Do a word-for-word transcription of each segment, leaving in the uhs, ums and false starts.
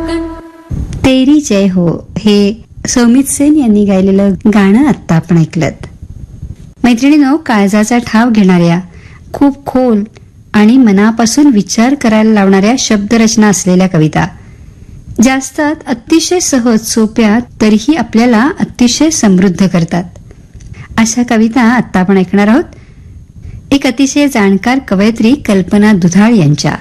तेरी जय हो हे सौमित सेन यांनी गायलेलं गाणं आत्ता आपण ऐकलं. मैत्रिणींनो, काळजाचा ठाव घेणाऱ्या, खूप खोल आणि मनापासून विचार करायला लावणाऱ्या शब्दरचना असलेल्या कविता ज्या असतात अतिशय सहज, सोप्या, तरीही आपल्याला अतिशय समृद्ध करतात. अशा कविता आत्ता आपण ऐकणार आहोत. एक अतिशय जाणकार कवयित्री कल्पना दुधाळ यांच्या.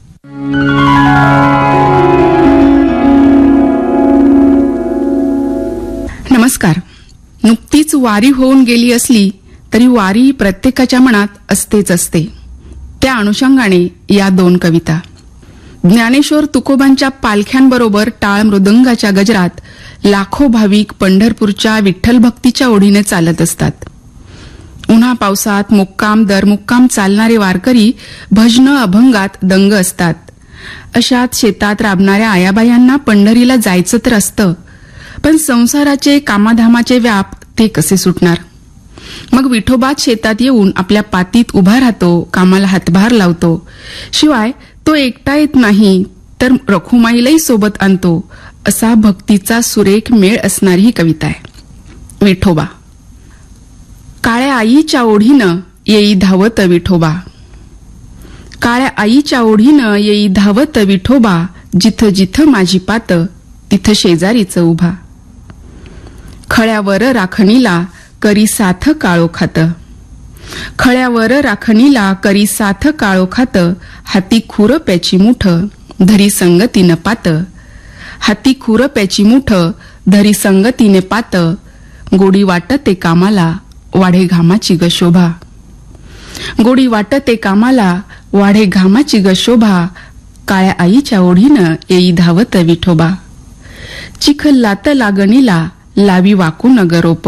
नमस्कार. नुकतीच वारी होऊन गेली असली तरी वारी प्रत्येकाच्या मनात असतेच असते. त्या अनुषंगाने या दोन कविता. ज्ञानेश्वर तुकोबांच्या पालख्यांबरोबर टाळ मृदंगाच्या गजरात लाखो भाविक पंढरपूरच्या विठ्ठल भक्तीच्या ओढीने चालत असतात. उन्हा पावसात मुक्काम दर मुक्काम चालणारे वारकरी भजन अभंगात दंग असतात. अशात शेतात राबणाऱ्या आयाबायांना पंढरीला जायचं तर असतं, पण संसाराचे कामाधामाचे व्याप ते कसे सुटणार. मग विठोबात शेतात येऊन आपल्या पातीत उभा राहतो, कामाला हातभार लावतो. शिवाय तो एकटा येत नाही तर रखुमाईलाही सोबत आणतो. असा भक्तीचा सुरेख मेळ असणारी ही कविता आहे. विठोबा. काळ्या आईच्या ओढीनं येई धावत विठोबा, काळ्या आईच्या ओढीनं येई धावत विठोबा, जिथं जिथं माझी पात तिथं शेजारीच उभा. खळ्यावर राखणीला करी साथ काळो खात, खळ्यावर राखणीला करी साथ काळो खात, हाती खुर प्याची मुठ धरी संगतीनं पात, हाती खुर प्याची मुठ धरी संगतीने पात, गोडी वाटते कामाला वाढे घामाची ग शोभा, गोडी वाटते कामाला वाढे घामाची ग शोभा, काळ्या आईच्या ओढीनं येई धावत विठोबा. चिखलात लागणीला लावी वाकू नगरोप,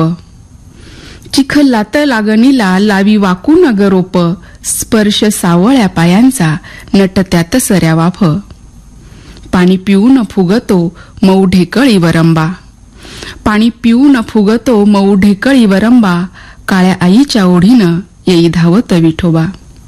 चिखलात लागणीला लावी वाकू नगरोप, स्पर्श सावळ्या पायांचा नटत्यात सर्या वाफ, पाणी पिऊन फुगतो मऊ ढेकळी वरंबा, पाणी पिऊन फुगतो मऊ ढेकळी वरंबा, काळ्या आईच्या ओढीनं येई धावत विठोबा.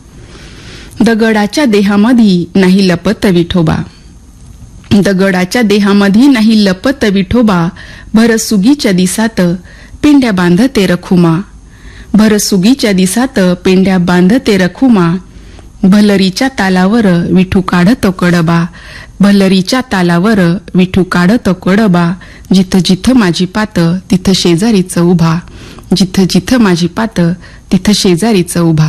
दगडाच्या देहामधी नाही लपत विठोबा, दगडाच्या देहामधी नाही लपत विठोबा, भर सुगीच्या दिसात पेंड्या बांधते रखुमा, भर सुगीच्या दिसात पेंड्या बांधते रखुमा, भलरीच्या तालावर विठू काढतो कडबा, भलरीच्या तालावर विठू काढतो कडबा, जिथं जिथं माझी पात तिथं शेजारीच उभा, जिथं जिथं माझी पात तिथं शेजारीच उभा.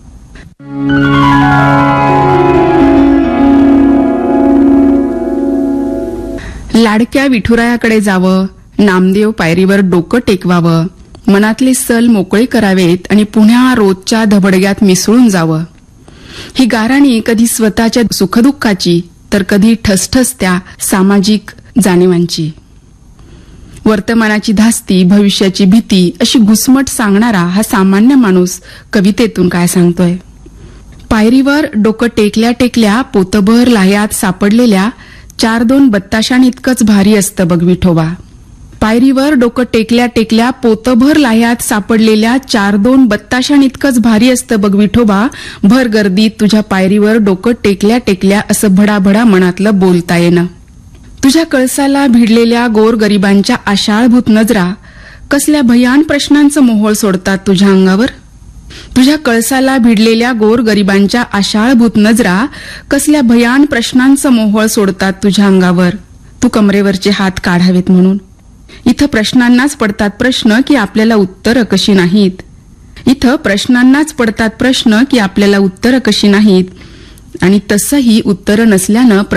लाडक्या विठुरायाकडे जावं, नामदेव पायरीवर डोकं टेकवावं, मनातले सल मोकळे करावेत आणि पुन्हा रोजच्या धबडग्यात मिसळून जावं. ही गाराणी कधी स्वतःच्या सुखदुःखाची तर कधी ठसठसत्या सामाजिक जाणीवांची. वर्तमानाची धास्ती, भविष्याची भीती अशी घुसमट सांगणारा हा सामान्य माणूस कवितेतून काय सांगतोय. पायरीवर डोकं टेकल्या टेकल्या पोतभर लाह्यात सापडलेल्या चार दोन बत्ताशांइतकंच भारी असतं बघ विठोबा. पायरीवर डोकं टेकल्या टेकल्या पोतभर लाह्यात सापडलेल्या चार दोन बत्ताशांइतकंच भारी असतं बघ विठोबा, भर गर्दीत तुझ्या पायरीवर डोकं टेकल्या टेकल्या असं भडाभडा मनातलं बोलता येणं. तुझ्या कळसाला भिडलेल्या गोरगरिबांच्या आशाळभूत नजरा कसल्या भयान प्रश्नांचं मोहोळ सोडतात तुझ्या अंगावर. तुझ्या कळसाला भिडलेल्या गोरगरिबांच्या आशाळभूत नजरा कसल्या भयान प्रश्नांचं मोहोळ सोडतात तुझ्या अंगावर. तू कमरेवरचे हात काढावेत म्हणून. इथं प्रश्नांनाच पडतात प्रश्न की आपल्याला उत्तरं कशी नाहीत. इथं प्रश्नांनाच पडतात प्रश्न की आपल्याला उत्तरं कशी नाहीत. आणि तसंही उत्तरं नसल्यानं